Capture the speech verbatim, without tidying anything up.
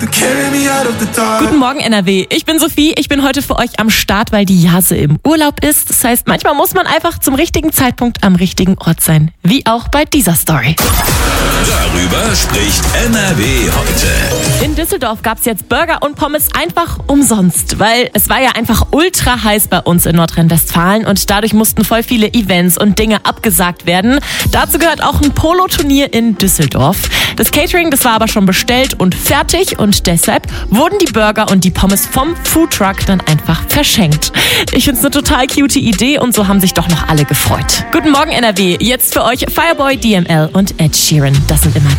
Guten Morgen N R W, ich bin Sophie, ich bin heute für euch am Start, weil die Jase im Urlaub ist. Das heißt, manchmal muss man einfach zum richtigen Zeitpunkt am richtigen Ort sein. Wie auch bei dieser Story. Darüber spricht N R W heute. In Düsseldorf gab es jetzt Burger und Pommes einfach umsonst, weil es war ja einfach ultra heiß bei uns in Nordrhein-Westfalen und dadurch mussten voll viele Events und Dinge abgesagt werden. Dazu gehört auch ein Polo-Turnier in Düsseldorf. Das Catering, das war aber schon bestellt und fertig und deshalb wurden die Burger und die Pommes vom Foodtruck dann einfach verschenkt. Ich find's eine total cute Idee und so haben sich doch noch alle gefreut. Guten Morgen N R W, jetzt für euch Fireboy, D M L und Ed Sheeran. Das sind immer